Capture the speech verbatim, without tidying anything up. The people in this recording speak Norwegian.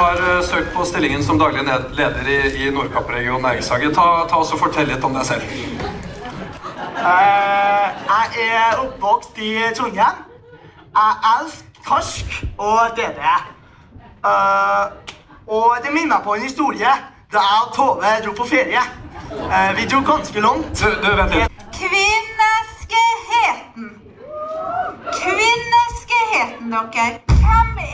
har søkt på stillingen som daglig leder i, i Nordkapp-region Næringshage. Ta, ta oss og fortell litt om deg selv. Uh, jeg er oppvokst i Trondheim. Jeg elsker karsk og D D. Uh, og det minner meg på en historie da jeg og Tove dro på ferie. Uh, vi dro ganske langt. Du, du vent litt. Kvinneskeheten. Kvinneskeheten, dere.